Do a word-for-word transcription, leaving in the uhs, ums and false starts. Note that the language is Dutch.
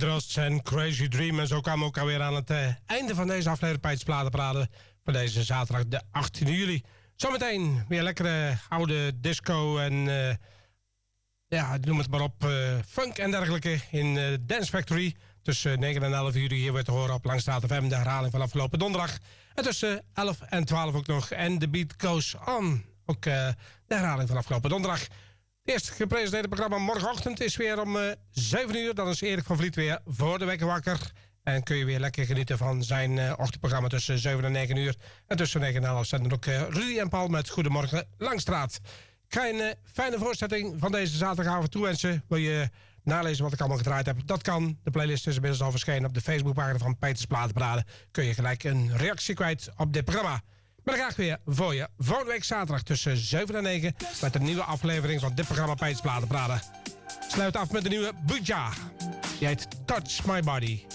Rust en Crazy Dream. En zo kwamen we ook alweer aan het uh, einde van deze aflevering Peiters Platenparade voor deze zaterdag de achttiende juli. Zometeen weer lekkere oude disco en uh, ja, noem het maar op, uh, funk en dergelijke in uh, Dance Factory. Tussen negen en elf uur hier weer te horen op Langstraat F M, de herhaling van afgelopen donderdag. En tussen elf en twaalf ook nog en The Beat Goes On. Ook uh, de herhaling van afgelopen donderdag. Het eerst gepresenteerde programma morgenochtend is weer om uh, zeven uur. Dan is Erik van Vliet weer voor de wekker wakker. En kun je weer lekker genieten van zijn uh, ochtendprogramma tussen zeven en negen uur. En tussen negen en elf zenden ook uh, Rudy en Paul met Goedemorgen Langstraat. Ik ga een uh, fijne voorzetting van deze zaterdagavond toewensen. Wil je nalezen wat ik allemaal gedraaid heb? Dat kan. De playlist is inmiddels al verschenen op de Facebookpagina van Peiters Platenparade. Kun je gelijk een reactie kwijt op dit programma. Ik ben er graag weer voor je volgende week zaterdag tussen zeven en negen... met een nieuwe aflevering van dit programma Peiters Platenparade. Sluit af met de nieuwe Buja. Die heet Touch My Body.